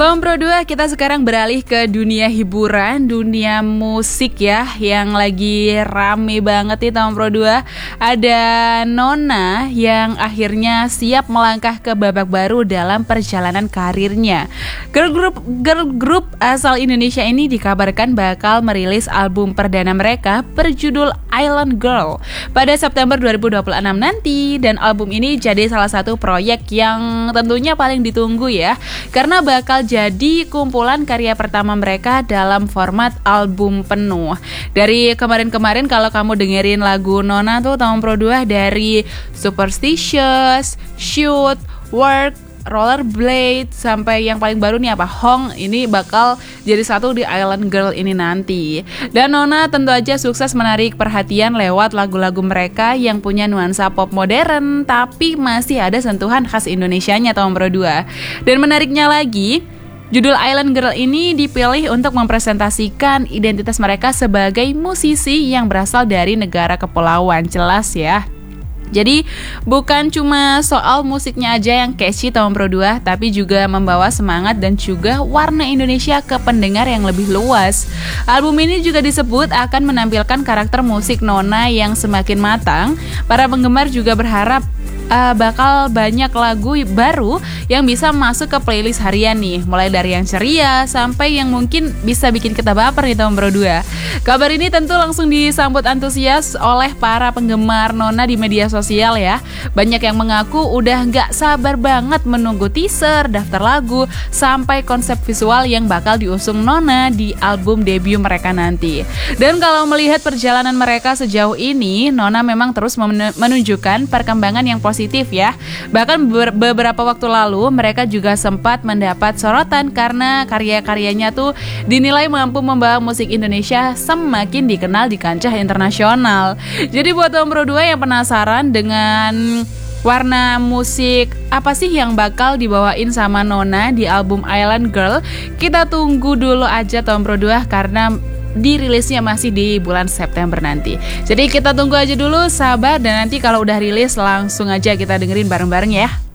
Tom Pro 2, kita sekarang beralih ke dunia hiburan, dunia musik ya, yang lagi rame banget nih Tom Pro 2. Ada Nona yang akhirnya siap melangkah ke babak baru dalam perjalanan karirnya. Girl group asal Indonesia ini dikabarkan bakal merilis album perdana mereka berjudul Island Girl pada September 2026 nanti. Dan album ini jadi salah satu proyek yang tentunya paling ditunggu ya, karena bakal jadi kumpulan karya pertama mereka dalam format album penuh. Dari kemarin-kemarin kalau kamu dengerin lagu Nona tuh Tom Pro 2, dari Superstitious, Shoot, Work, Rollerblade, sampai yang paling baru nih apa, Hong, ini bakal jadi satu di Island Girl ini nanti. Dan Nona tentu aja sukses menarik perhatian lewat lagu-lagu mereka yang punya nuansa pop modern tapi masih ada sentuhan khas Indonesianya Tom Pro 2. Dan menariknya lagi, judul Island Girl ini dipilih untuk mempresentasikan identitas mereka sebagai musisi yang berasal dari negara kepulauan, jelas ya. Jadi bukan cuma soal musiknya aja yang catchy Tom Pro 2, tapi juga membawa semangat dan juga warna Indonesia ke pendengar yang lebih luas. Album ini juga disebut akan menampilkan karakter musik Nona yang semakin matang. Para penggemar juga berharap bakal banyak lagu baru yang bisa masuk ke playlist harian nih, mulai dari yang ceria sampai yang mungkin bisa bikin kita baper nih Tom Pro 2. Kabar ini tentu langsung disambut antusias oleh para penggemar Nona di media sosial ya. Banyak yang mengaku udah gak sabar banget menunggu teaser, daftar lagu, sampai konsep visual yang bakal diusung Nona di album debut mereka nanti. Dan kalau melihat perjalanan mereka sejauh ini, Nona memang terus menunjukkan perkembangan yang positif ya. Bahkan beberapa waktu lalu mereka juga sempat mendapat sorotan karena karya-karyanya tuh dinilai mampu membawa musik Indonesia semakin dikenal di kancah internasional. Jadi buat Tom Pro 2 yang penasaran dengan warna musik apa sih yang bakal dibawain sama Nona di album Island Girl, kita tunggu dulu aja Tom Pro 2 karena dirilisnya masih di bulan September nanti. Jadi kita tunggu aja dulu sahabat, dan nanti kalau udah rilis langsung aja kita dengerin bareng-bareng ya.